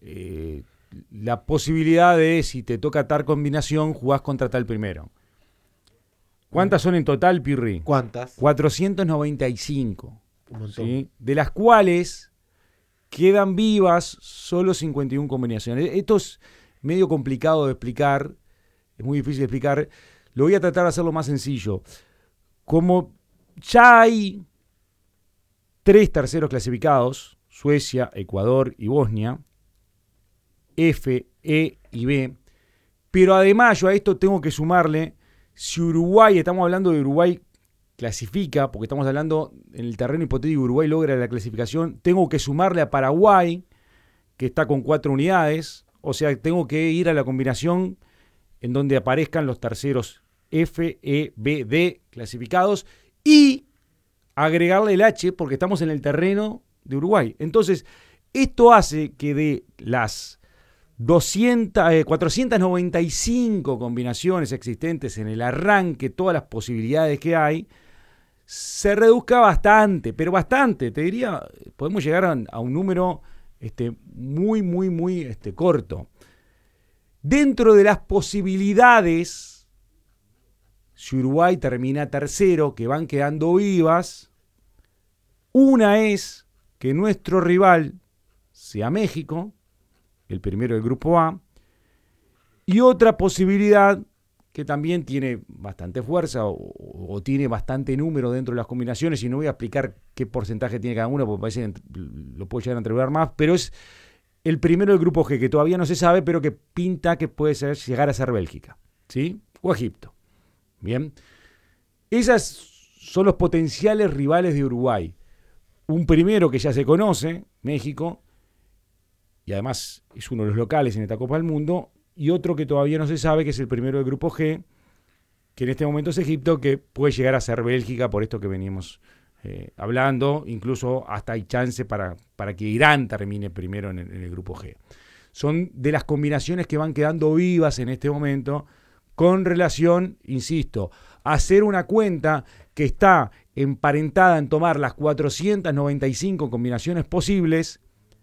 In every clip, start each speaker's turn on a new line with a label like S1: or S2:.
S1: la posibilidad de, si te toca tal combinación, jugás contra tal primero. ¿Cuántas son en total, Pirri?
S2: ¿Cuántas?
S1: 495.
S2: Un montón.
S1: ¿Sí? De las cuales quedan vivas solo 51 combinaciones. Esto es medio complicado de explicar, es muy difícil de explicar. Lo voy a tratar de hacerlo más sencillo. Como ya hay 3 terceros clasificados, Suecia, Ecuador y Bosnia, F, E y B, pero además yo a esto tengo que sumarle, si Uruguay, estamos hablando de Uruguay clasifica, porque estamos hablando en el terreno hipotético, Uruguay logra la clasificación, tengo que sumarle a Paraguay, que está con 4 unidades, o sea, tengo que ir a la combinación en donde aparezcan los terceros F, E, B, D clasificados y agregarle el H porque estamos en el terreno de Uruguay. Entonces, esto hace que de las 495 combinaciones existentes en el arranque, todas las posibilidades que hay, se reduzca bastante, pero bastante, te diría, podemos llegar a un número muy corto. Dentro de las posibilidades, si Uruguay termina tercero, que van quedando vivas, una es que nuestro rival sea México, el primero del grupo A, y otra posibilidad que también tiene bastante fuerza o tiene bastante número dentro de las combinaciones, y no voy a explicar qué porcentaje tiene cada uno, porque parece que lo puedo llegar a entregar más, pero es el primero del grupo G, que todavía no se sabe, pero que pinta que puede llegar a ser Bélgica, ¿sí? O Egipto. Bien. Esas son los potenciales rivales de Uruguay. Un primero que ya se conoce, México, y además es uno de los locales en esta Copa del Mundo, y otro que todavía no se sabe, que es el primero del grupo G, que en este momento es Egipto, que puede llegar a ser Bélgica, por esto que venimos hablando, incluso hasta hay chance para que Irán termine primero en el grupo G. Son de las combinaciones que van quedando vivas en este momento, con relación, insisto, a hacer una cuenta que está emparentada en tomar las 495 combinaciones posibles,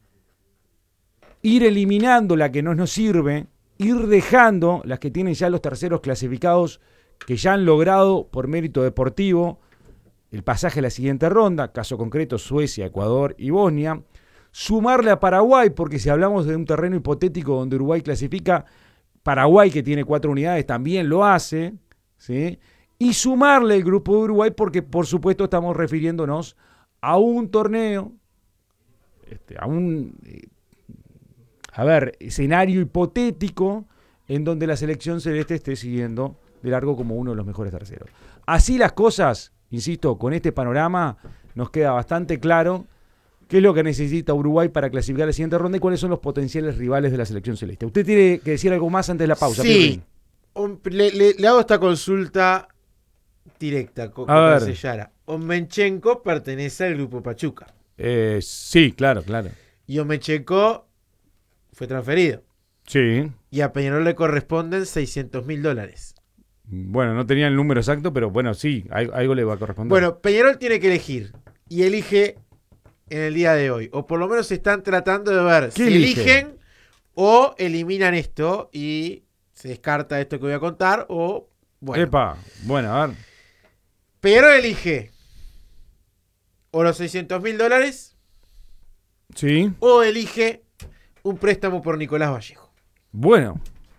S1: ir eliminando la que no nos sirve, ir dejando las que tienen ya los terceros clasificados, que ya han logrado por mérito deportivo el pasaje a la siguiente ronda, caso concreto Suecia, Ecuador y Bosnia, sumarle a Paraguay, porque si hablamos de un terreno hipotético donde Uruguay clasifica, Paraguay, que tiene 4 unidades, también lo hace, ¿sí? Y sumarle el grupo de Uruguay, porque por supuesto estamos refiriéndonos a un torneo, a un escenario hipotético en donde la selección celeste esté siguiendo de largo como uno de los mejores terceros. Así las cosas, insisto, con este panorama nos queda bastante claro qué es lo que necesita Uruguay para clasificar la siguiente ronda y cuáles son los potenciales rivales de la selección celeste. Usted tiene que decir algo más antes de la pausa.
S2: Sí, le hago esta consulta directa con Sellara. Omenchenko pertenece al grupo Pachuca.
S1: Sí, claro.
S2: Y Omenchenko fue transferido.
S1: Sí.
S2: Y a Peñarol le corresponden $600.000.
S1: Bueno, no tenía el número exacto, pero bueno, sí, algo le va a corresponder.
S2: Bueno, Peñarol tiene que elegir. Y elige en el día de hoy. O por lo menos están tratando de ver si eligen o eliminan esto y se descarta esto que voy a contar. O, bueno.
S1: Bueno, a ver.
S2: Peñarol elige o los $600.000.
S1: Sí.
S2: O elige un préstamo por Nicolás Vallejo.
S1: Bueno.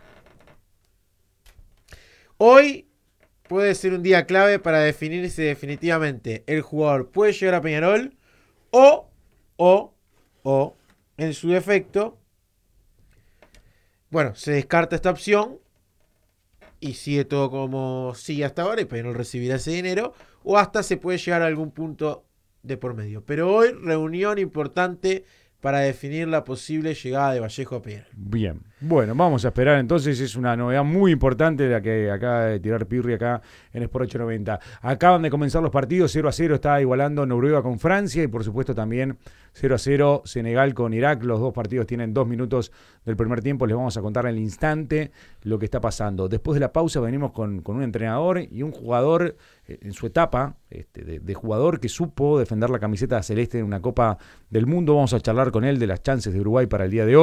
S2: Hoy puede ser un día clave para definirse definitivamente. El jugador puede llegar a Peñarol o en su defecto, bueno, se descarta esta opción y sigue todo como sigue hasta ahora y Peñarol recibirá ese dinero, o hasta se puede llegar a algún punto de por medio. Pero hoy, reunión importante para definir la posible llegada de Vallejo a Peñarol.
S1: Bien, bueno, vamos a esperar entonces, es una novedad muy importante la que acaba de tirar Pirri acá en Sport 890. Acaban de comenzar los partidos, 0-0 está igualando Noruega con Francia y por supuesto también 0-0 Senegal con Irak. Los dos partidos tienen 2 minutos del primer tiempo, les vamos a contar en el instante lo que está pasando. Después de la pausa venimos con un entrenador y un jugador en su etapa de jugador que supo defender la camiseta celeste en una Copa del Mundo. Vamos a charlar con él de las chances de Uruguay para el día de hoy.